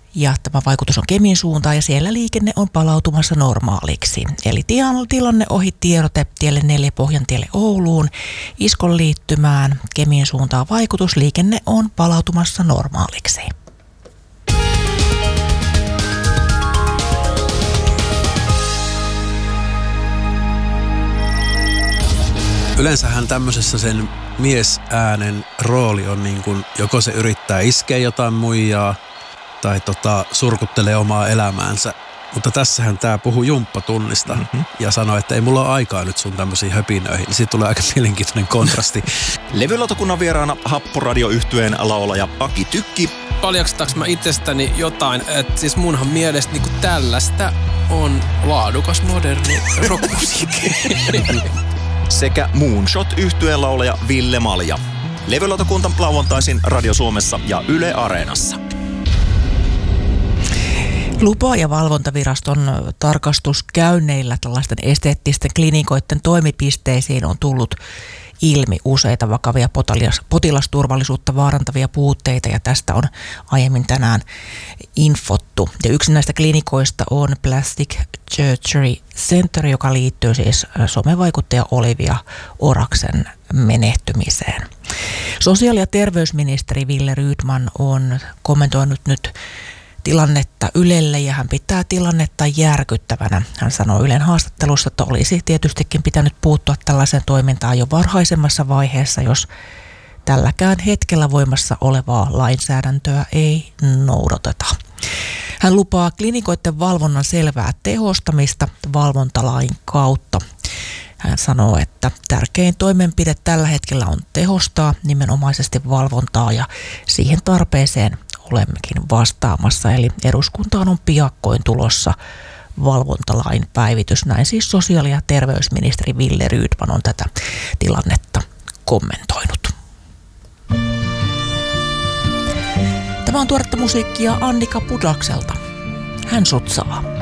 Ja tämä vaikutus on Kemin suuntaan ja siellä liikenne on palautumassa normaaliksi. Eli tilanne ohi tiedote tielle 4 Pohjantielle Ouluun, Iskon liittymään, Kemin suuntaan vaikutus, liikenne on palautumassa normaaliksi. Yleensähän tämmöisessä sen miesäänen rooli on niin kuin, joko se yrittää iskeä jotain muijaa tai surkuttelee omaa elämäänsä. Mutta tässähän tää puhuu jumppatunnista ja sanoo, että ei mulla ole aikaa nyt sun tämmöisiin höpinöihin. Niin siitä tulee aika mielenkiintoinen kontrasti. Levylautakunnan vieraana Happoradio-yhtyeen laulaja Aki Tykki. Paljastaks mä itsestäni jotain, että siis munhan mielestä niinku tällaista on laadukas moderni rockmusiikki. Sekä Moonshot-yhtyeen laulaja Ville Malja. Levylautakunta lauantaisin Radio Suomessa ja Yle Areenassa. Lupa- ja valvontaviraston tarkastuskäynneillä tällaisten esteettisten klinikoiden toimipisteisiin on tullut ilmi useita vakavia potilasturvallisuutta vaarantavia puutteita ja tästä on aiemmin tänään infottu. Ja yksi näistä klinikoista on Plastic Surgery Center, joka liittyy siis somevaikuttaja Olivia Oraksen menehtymiseen. Sosiaali- ja terveysministeri Wille Rydman on kommentoinut nyt tilannetta Ylelle ja hän pitää tilannetta järkyttävänä. Hän sanoi Ylen haastattelussa, että olisi tietystikin pitänyt puuttua tällaiseen toimintaan jo varhaisemmassa vaiheessa, jos tälläkään hetkellä voimassa olevaa lainsäädäntöä ei noudateta. Hän lupaa klinikoiden valvonnan selvää tehostamista valvontalain kautta. Hän sanoo, että tärkein toimenpide tällä hetkellä on tehostaa nimenomaisesti valvontaa ja siihen tarpeeseen olemmekin vastaamassa. Eli eduskuntaan on piakkoin tulossa valvontalain päivitys. Näin siis sosiaali- ja terveysministeri Wille Rydman on tätä tilannetta kommentoinut. Tämä on tuoretta musiikkia Annika Pudakselta. Hän sutsaa.